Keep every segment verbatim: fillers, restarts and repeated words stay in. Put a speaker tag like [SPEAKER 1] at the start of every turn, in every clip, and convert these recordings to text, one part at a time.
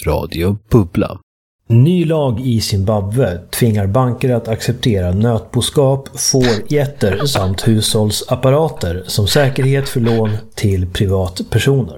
[SPEAKER 1] Radio Bubbla. Ny lag i Zimbabwe tvingar banker att acceptera nötboskap, fårgetter samt hushållsapparater som säkerhet för lån till privatpersoner.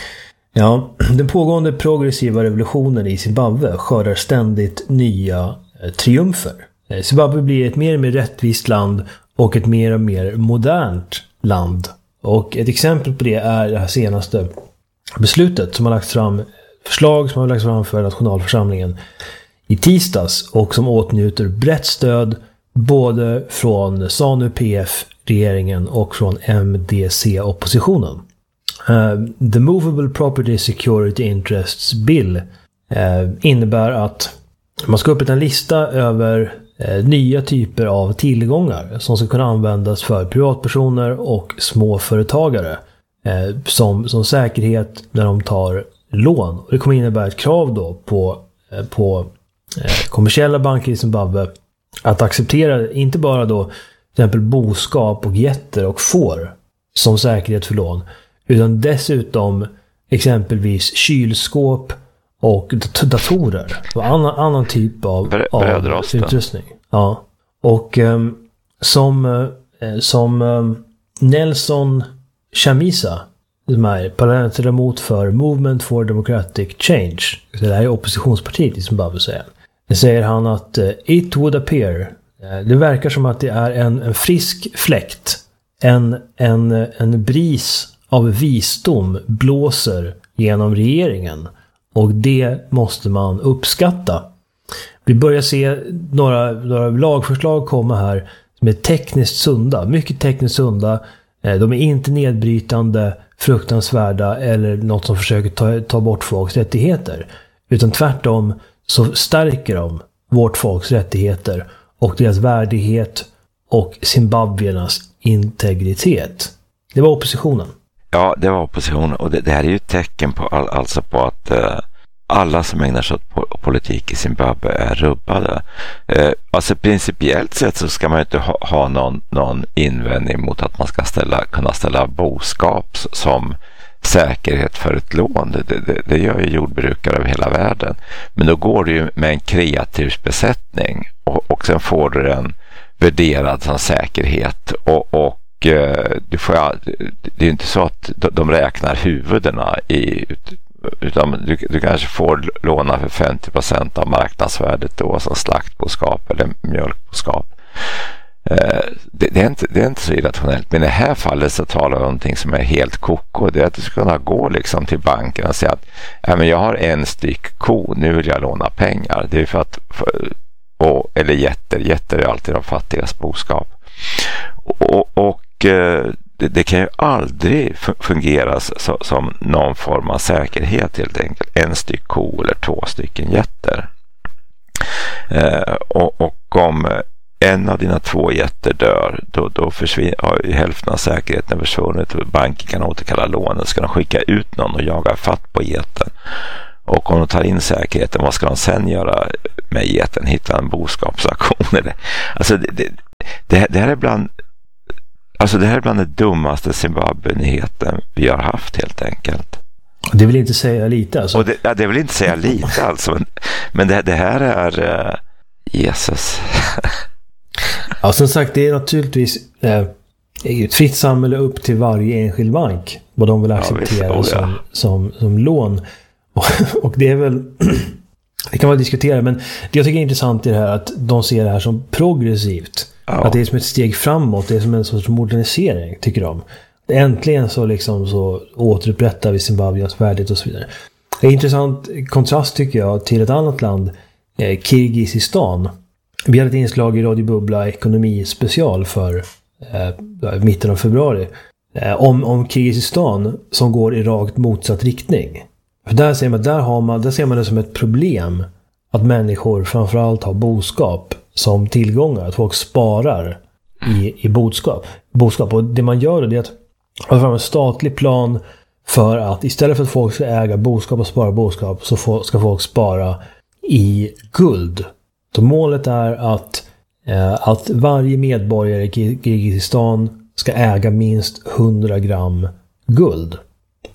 [SPEAKER 1] Ja, den pågående progressiva revolutionen i Zimbabwe skördar ständigt nya eh, triumfer. Zimbabwe blir ett mer och mer rättvist land och ett mer och mer modernt land. Och ett exempel på det är det här senaste beslutet som har lagts fram, förslag som har lagts fram för nationalförsamlingen i tisdags och som åtnjuter brett stöd både från ZANU-P F, regeringen, och från M D C-oppositionen. Uh, The Movable Property Security Interests Bill uh, innebär att man ska upprätta en lista över uh, nya typer av tillgångar som ska kunna användas för privatpersoner och småföretagare uh, som, som säkerhet när de tar lån. Och det kommer innebära ett krav då på, uh, på uh, kommersiella banker i Zimbabwe att acceptera inte bara då till exempel boskap och getter och får som säkerhet för lån, utan dessutom exempelvis kylskåp och datorer och annan, annan typ av, av utrustning. Ja. Och um, som, uh, som um, Nelson Chamisa, som är parlamentsledamot för Movement for Democratic Change, det här är oppositionspartiet i Zimbabwe, säger han. Det säger han att uh, it would appear, uh, det verkar som att det är en, en frisk fläkt, en, en, en bris av visdom blåser genom regeringen, och det måste man uppskatta. Vi börjar se några, några lagförslag komma här som är tekniskt sunda, mycket tekniskt sunda. De är inte nedbrytande, fruktansvärda eller något som försöker ta, ta bort folks rättigheter, utan tvärtom så stärker de vårt folks rättigheter och deras värdighet och zimbabwiernas integritet. Det var oppositionen.
[SPEAKER 2] Ja, det var oppositionen, och det, det här är ju ett tecken på, all, alltså på att eh, alla som ägnar sig åt politik i Zimbabwe är rubbade. Eh, alltså principiellt sett så ska man ju inte ha, ha någon, någon invändning mot att man ska ställa, kunna ställa boskap som säkerhet för ett lån. Det, det, det gör ju jordbrukare över hela världen. Men då går det ju med en kreatursbesättning och, och sen får du den värderad som säkerhet, och, och Du får, det är ju inte så att de räknar huvudena i, utan du, du kanske får låna för femtio procent av marknadsvärdet då, som slaktboskap eller mjölkboskap. Det, det, är inte, det är inte så irrationellt, men i det här fallet så talar vi om någonting som är helt koko. Det är att du ska kunna gå liksom till banken och säga att ja, men jag har en styck ko, nu vill jag låna pengar. Det är för att för, och, eller jätter, jätter är alltid de fattigas boskap. Och, och det, det kan ju aldrig fungera så, som någon form av säkerhet helt enkelt. En styck ko eller två stycken jätter. Eh, och, och om en av dina två jätter dör, då, då försvinner, har ju hälften av säkerheten försvunnit. Banken kan återkalla lånen, ska de skicka ut någon och jaga fatt på jätten. Och om de tar in säkerheten, vad ska de sen göra med jätten? Hitta en boskapsaktion? Eller? Alltså det, det, det, det här är bland Alltså det här är bland det dummaste Zimbabwe-nyheten vi har haft helt enkelt.
[SPEAKER 1] Det vill inte säga lite alltså.
[SPEAKER 2] Och det, ja, det vill inte säga lite alltså. Men, men det, det här är uh, Jesus.
[SPEAKER 1] Ja, som sagt, det är naturligtvis eh, ett fritt samhälle upp till varje enskild bank vad de vill acceptera ja, visst, oh, ja. som, som, som lån. Och, och det är väl det kan man diskutera, men det jag tycker är intressant är det här att de ser det här som progressivt. Ja. Att det är som ett steg framåt, det är som en sorts modernisering, tycker de. Äntligen så liksom så återupprättar vi Zimbabweans värdighet och så vidare. Det är en intressant kontrast tycker jag till ett annat land, eh, Kirgizistan. Vi hade ett inslag i Radio Bubbla ekonomi special för eh, mitten av februari eh, om, om Kirgizistan som går i rakt motsatt riktning. För där ser man, där har man, där ser man det som ett problem att människor framförallt har boskap som tillgångar, att folk sparar i, i boskap. boskap. Och det man gör då är att ha fram en statlig plan för att istället för att folk ska äga boskap och spara boskap så få, ska folk spara i guld. Så målet är att, eh, att varje medborgare i Kirgizistan ska äga minst hundra gram guld.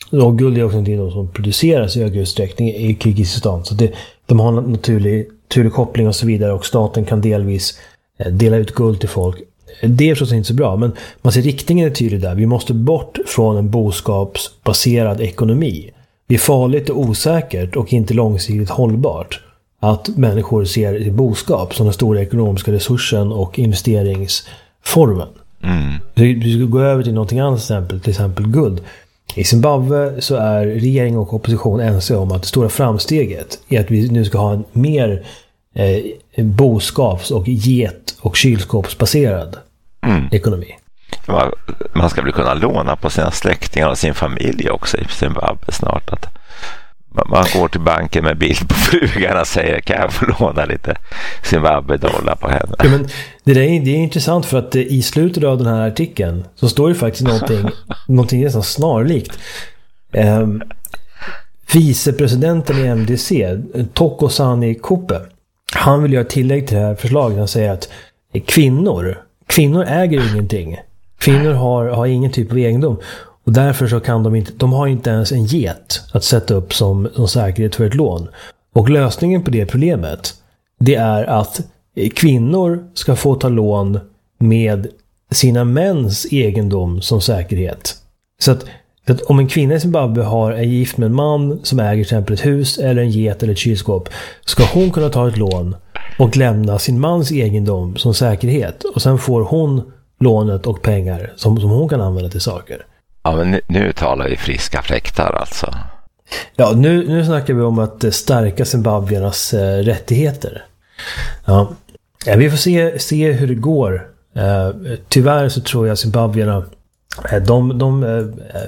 [SPEAKER 1] och guld är också något som produceras i högre utsträckning i Kirgizistan. Så det, de har en naturlig, naturlig koppling och så vidare, och staten kan delvis dela ut guld till folk. Det är förstås inte så bra, men man ser riktningen är tydlig där. Vi måste bort från en boskapsbaserad ekonomi. Det är farligt och osäkert och inte långsiktigt hållbart att människor ser boskap som den stora ekonomiska resursen och investeringsformen. Mm. Vi ska gå över till någonting annat exempel, till exempel guld. I Zimbabwe så är regering och opposition ense om att det stora framsteget är att vi nu ska ha en mer eh, boskaps- och get- och kylskåpsbaserad mm. ekonomi.
[SPEAKER 2] Man, man ska väl kunna låna på sina släktingar och sin familj också i Zimbabwe snart. Att man går till banken med bild på frugan och säger, kan jag få låna lite Zimbabwe-dollar på henne?
[SPEAKER 1] Ja, men det, där är, det är intressant, för att i slutet av den här artikeln så står det faktiskt någonting, någonting nästan snarlikt. Um, vicepresidenten i M D C, Tokosani Kupe, han vill göra tillägg till det här förslaget. Han säger att kvinnor, kvinnor äger ingenting. Kvinnor har, har ingen typ av egendom. Och därför så kan de inte, de har inte ens en get att sätta upp som, som säkerhet för ett lån. Och lösningen på det problemet, det är att kvinnor ska få ta lån med sina mäns egendom som säkerhet. Så att, att om en kvinna i Zimbabwe har är gift med en man som äger till exempel ett hus eller en get eller ett kylskåp, ska hon kunna ta ett lån och lämna sin mans egendom som säkerhet. Och sen får hon lånet och pengar som, som hon kan använda till saker.
[SPEAKER 2] Ja, men nu, nu talar vi friska fläktar alltså.
[SPEAKER 1] Ja, nu, nu snackar vi om att stärka Zimbabwiernas eh, rättigheter. Ja. Ja, vi får se, se hur det går. Eh, tyvärr så tror jag Zimbabwierna eh, de, de, eh,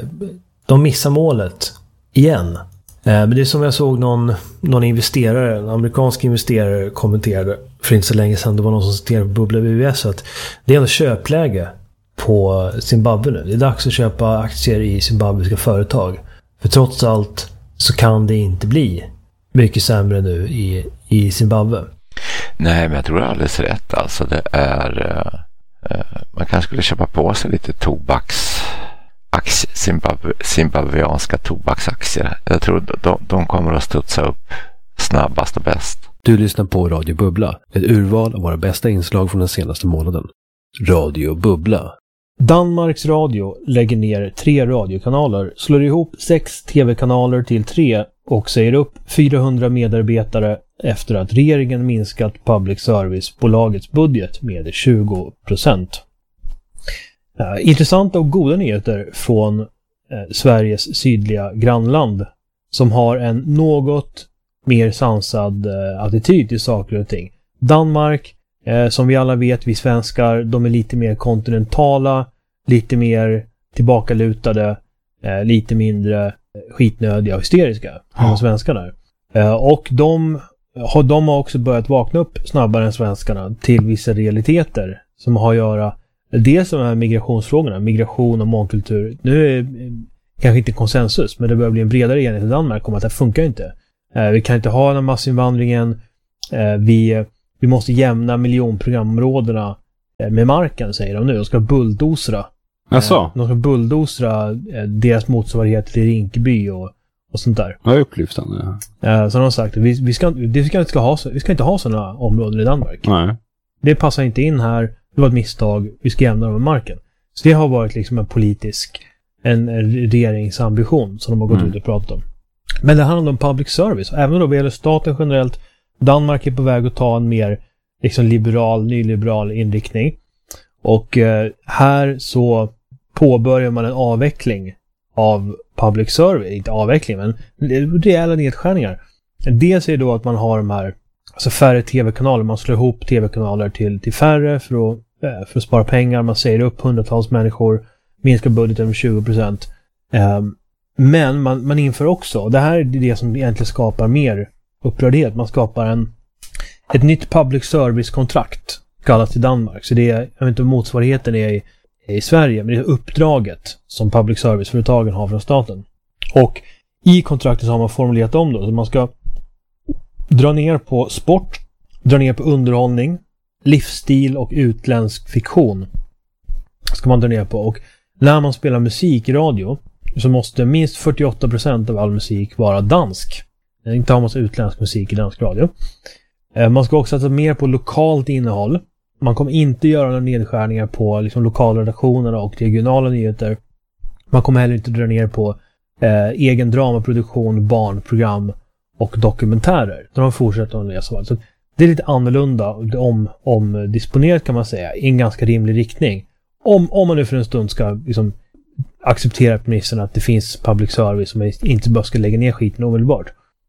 [SPEAKER 1] de missar målet igen. Eh, men det är som jag såg någon, någon investerare, en amerikansk investerare kommenterade för inte så länge sedan. Det var någon som citerade på Bubbla B B S att det är en köpläge på Zimbabwe nu. Det är dags att köpa aktier i zimbabwiska företag. För trots allt så kan det inte bli mycket sämre nu i, i Zimbabwe.
[SPEAKER 2] Nej, men jag tror det är alldeles rätt. Alltså det är uh, man kanske skulle köpa på sig lite tobaks aktier, Zimbabwe, zimbabwianska tobaksaktier. Jag tror de, de kommer att studsa upp snabbast och bäst.
[SPEAKER 3] Du lyssnar på Radio Bubbla, ett urval av våra bästa inslag från den senaste månaden. Radio Bubbla.
[SPEAKER 1] Danmarks Radio lägger ner tre radiokanaler, slår ihop sex tv-kanaler till tre och säger upp fyrahundra medarbetare efter att regeringen minskat public service-bolagets budget med tjugo procent. Uh, intressanta och goda nyheter från uh, Sveriges sydliga grannland som har en något mer sansad uh, attityd till saker och ting. Danmark, uh, som vi alla vet, vi svenskar, de är lite mer kontinentala, lite mer tillbakalutade, uh, lite mindre skitnödiga och hysteriska ja. än svenskarna. Uh, och de har, de har också börjat vakna upp snabbare än svenskarna till vissa realiteter som har att göra dels de här migrationsfrågorna, migration och mångkultur. Nu är det kanske inte konsensus, men det börjar bli en bredare enhet i Danmark om att det funkar inte. Eh, vi kan inte ha den här massinvandringen. Eh, vi, vi måste jämna miljonprogramområdena eh, med marken, säger de nu. De ska bulldosra.
[SPEAKER 4] Eh,
[SPEAKER 1] de ska bulldosra eh, deras motsvarighet till Rinkeby och, och sånt där.
[SPEAKER 4] Ja, upplyftande.
[SPEAKER 1] Ja. Eh, så de har sagt att vi, vi, ska, vi, ska inte ha, vi ska inte ha sådana områden i Danmark.
[SPEAKER 4] Nej.
[SPEAKER 1] Det passar inte in här. Det var ett misstag. Vi ska jämna dem med marken. Så det har varit liksom en politisk, en regeringsambition som de har gått mm. ut och pratat om. Men det handlar om public service. Även då vad gäller staten generellt. Danmark är på väg att ta en mer liksom liberal, nyliberal inriktning. Och eh, här så påbörjar man en avveckling av public service. Inte avveckling, men rejäla nedskärningar. Dels är det då att man har de här alltså färre tv-kanaler. Man slår ihop tv-kanaler till, till färre för att, för att spara pengar. Man säger upp hundratals människor. Minskar budgeten med tjugo procent. Um, men man, man inför också, det här är det som egentligen skapar mer upprördhet. Man skapar en, ett nytt public service-kontrakt kallat i Danmark. Så det är, jag vet inte om motsvarigheten är i, i Sverige, men det är uppdraget som public service-företagen har från staten. Och i kontraktet så har man formulerat om då. Så man ska dra ner på sport, dra ner på underhållning, livsstil och utländsk fiktion ska man dra ner på. Och när man spelar musik i radio så måste minst fyrtioåtta procent av all musik vara dansk. Inte ha massa utländsk musik i dansk radio. Man ska också satsa mer på lokalt innehåll. Man kommer inte göra några nedskärningar på liksom, lokalredaktionerna och regionala nyheter. Man kommer heller inte dra ner på eh, egen dramaproduktion, barnprogram och dokumentärer. De fortsätter att läsa. Så det är lite annorlunda om, om disponerat kan man säga, i en ganska rimlig riktning. Om, om man nu för en stund ska liksom, acceptera premissen att det finns public service som inte bara ska lägga ner skiten omedelbart.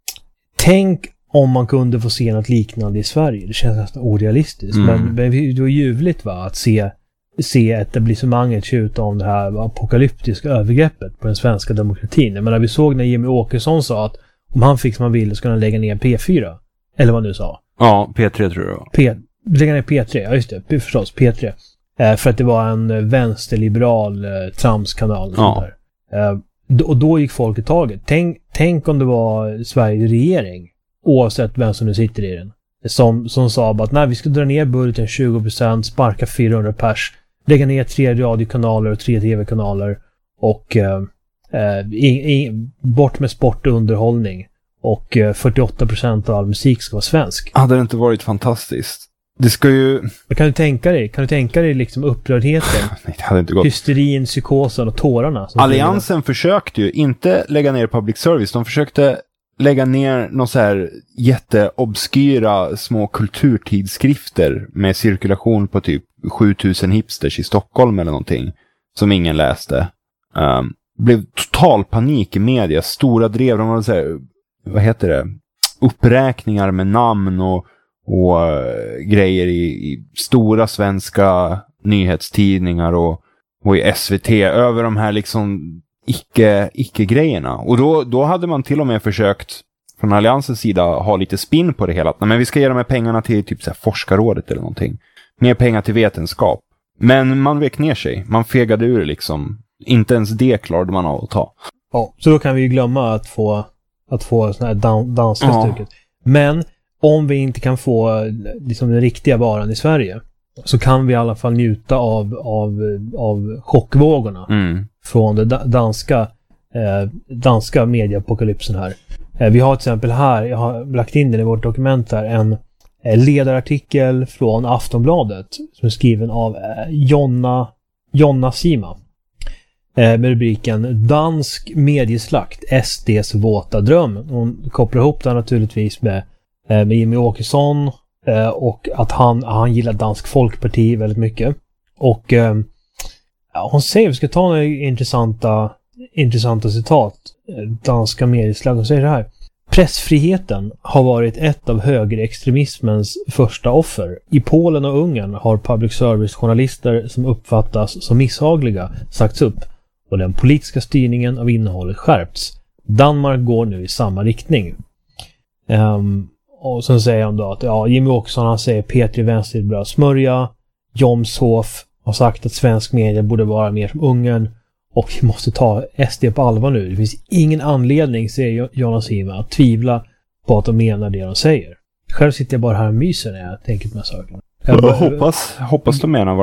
[SPEAKER 1] Tänk om man kunde få se något liknande i Sverige. Det känns nästan orealistiskt. Mm. Men, men det var ljuvligt va, att se, se etablissemanget tjuta om det här apokalyptiska övergreppet på den svenska demokratin. Men när vi såg när Jimmy Åkesson sa att om han fick som han ville så skulle han lägga ner P fyra. Eller vad nu sa.
[SPEAKER 4] Ja, P tre tror jag.
[SPEAKER 1] P, lägga ner P tre, ja just det, förstås P tre. Eh, för att det var en vänsterliberal eh, tramskanal och
[SPEAKER 4] ja.
[SPEAKER 1] sånt där. Eh, och då gick folk i taget. Tänk, tänk om det var Sveriges regering, oavsett vem som nu sitter i den, som, som sa att nej, vi ska dra ner budgeten tjugo procent, sparka fyrahundra pers, lägga ner tre radiokanaler och tre tv-kanaler och eh, in, in, bort med sport och underhållning och eh, fyrtioåtta procent av all musik ska vara svensk.
[SPEAKER 4] Hade det inte varit fantastiskt? Det ska ju...
[SPEAKER 1] Men kan du tänka dig, kan du tänka dig liksom upprördheten?
[SPEAKER 4] Nej, det hade inte gått.
[SPEAKER 1] Hysterin, psykosen och tårarna.
[SPEAKER 4] Alliansen försökte ju inte lägga ner public service. De försökte lägga ner någon så här jätteobskyra små kulturtidskrifter med cirkulation på typ sjutusen hipsters i Stockholm eller någonting som ingen läste. Um, blev total panik i media. Stora drev, de var så här, vad heter det? Uppräkningar med namn och och uh, grejer i, i stora svenska nyhetstidningar och, och i S V T över de här liksom icke, icke-grejerna. Och då, då hade man till och med försökt från Alliansens sida ha lite spinn på det hela. Men vi ska ge de här pengarna till typ så här forskarrådet eller någonting. Mer pengar till vetenskap. Men man vek ner sig. Man fegade ur liksom. Inte ens det klarade man av att ta.
[SPEAKER 1] Ja, så då kan vi ju glömma att få att få sån här dan- danska ja. stycket. Men om vi inte kan få liksom den riktiga varan i Sverige så kan vi i alla fall njuta av, av, av chockvågorna mm. från den danska, eh, danska medieapokalypsen här. Eh, vi har till exempel här, jag har lagt in den i vårt dokument här, en eh, ledarartikel från Aftonbladet som är skriven av eh, Jonna, Jonna Sima. Eh, med rubriken Dansk medieslakt, S D:s våta dröm. Hon kopplar ihop det naturligtvis med med Jimmy Åkesson eh, och att han, han gillar Dansk Folkparti väldigt mycket. Och eh, ja, hon säger, vi ska ta några intressanta, intressanta citat. Danska medieslag, hon säger det här. Pressfriheten har varit ett av högerextremismens första offer. I Polen och Ungern har public service-journalister som uppfattas som misshagliga sagts upp och den politiska styrningen av innehållet skärpts. Danmark går nu i samma riktning. Um, Och sen säger han då att ja, Jimmy Åkesson han säger P tre vänster är bra smörja. Jomshof har sagt att svensk media borde vara mer som Ungern och vi måste ta S D på allvar nu. Det finns ingen anledning, säger Jonas Hima, att tvivla på att de menar det de säger. Själv sitter jag bara här och myser när jag tänker på de här sakerna.
[SPEAKER 4] Jag hoppas, hoppas de menar vad